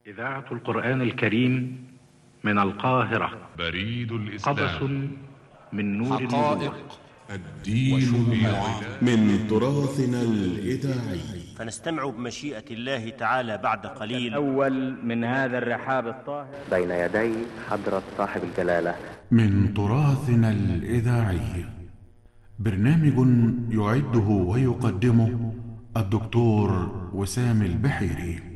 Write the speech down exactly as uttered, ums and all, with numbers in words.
إذاعة القرآن الكريم من القاهرة. بريد الإسلام. قبس من نور حقائق الدين اليوم من تراثنا الإذاعي. فنستمع بمشيئة الله تعالى بعد قليل الأول من هذا الرحاب الطاهر بين يدي حضرة صاحب الجلالة من تراثنا الإذاعي برنامج يعده ويقدمه الدكتور وسام البحيري.